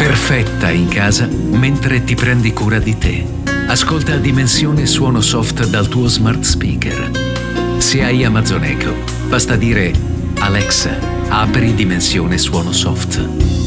perfetta in casa mentre ti prendi cura di te. Ascolta Dimensione Suono Soft dal tuo smart speaker. Se hai Amazon Echo, basta dire: Alexa, apri Dimensione Suono Soft.